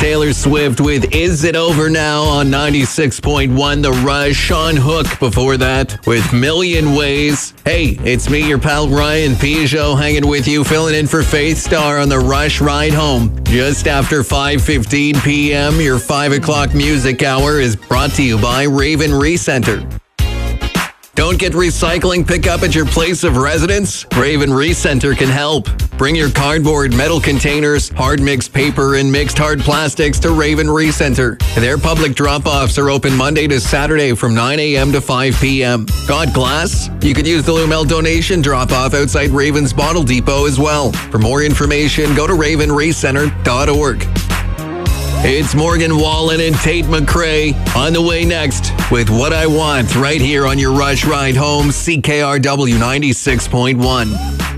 Taylor Swift with Is It Over Now on 96.1 The Rush. Sean Hook before that with Million Ways. Hey, it's me, your pal Ryan Peugeot, hanging with you, filling in for Faith Star on the Rush Ride Home. Just after 5:15 p.m., your 5 o'clock music hour is brought to you by Raven Recenter. Don't get recycling pickup at your place of residence? Raven Recenter can help. Bring your cardboard, metal containers, hard mixed paper, and mixed hard plastics to Raven Recenter. Their public drop-offs are open Monday to Saturday from 9 a.m. to 5 p.m. Got glass? You could use the Lumel donation drop-off outside Raven's Bottle Depot as well. For more information, go to ravenrecenter.org. It's Morgan Wallen and Tate McRae on the way next with What I Want right here on your Rush Ride Home, CKRW 96.1.